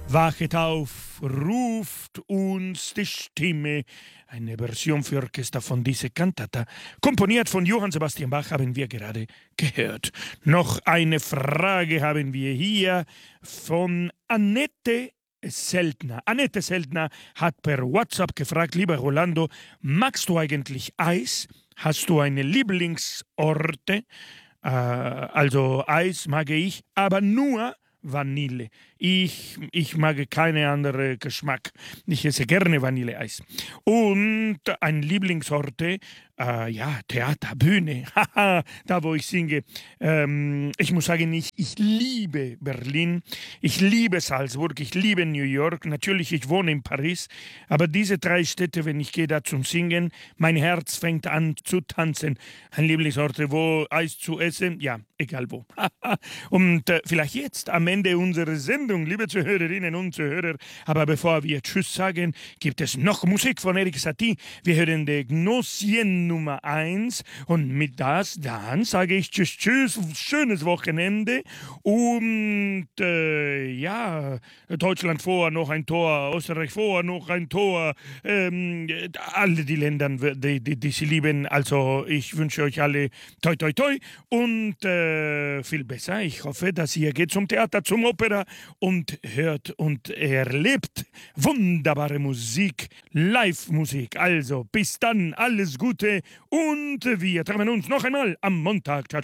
Wachet auf, ruft uns die Stimme. Eine Version für Orchester von dieser Cantata. Komponiert von Johann Sebastian Bach haben wir gerade gehört. Noch eine Frage haben wir hier von Annette Seltner. Annette Seltner hat per WhatsApp gefragt, lieber Rolando, magst du eigentlich Eis? Hast du eine Lieblingsorte? Also Eis mag ich, aber nur Vanille. Ich mag keine andere Geschmack. Ich esse gerne Vanilleeis. Und eine Lieblingsorte, Theater, Bühne, haha, da wo ich singe. Ich muss sagen, ich liebe Berlin, ich liebe Salzburg, ich liebe New York, natürlich, ich wohne in Paris, aber diese drei Städte, wenn ich gehe da zum Singen, mein Herz fängt an zu tanzen. Ein Lieblingsorte, wo Eis zu essen, ja, egal wo. Und vielleicht jetzt am Ende unserer Sendung, liebe Zuhörerinnen und Zuhörer, aber bevor wir Tschüss sagen, gibt es noch Musik von Erik Satie. Wir hören die Gnossien Nummer 1 und mit dann sage ich Tschüss, Tschüss, schönes Wochenende und Deutschland vor, noch ein Tor, Österreich vor, noch ein Tor, alle die Länder, die sie lieben, also ich wünsche euch alle toi toi toi und viel besser, ich hoffe, dass ihr geht zum Theater, zum Opera und hört und erlebt wunderbare Musik, Live-Musik, also bis dann, alles Gute und wir treffen uns noch einmal am Montag. Ciao.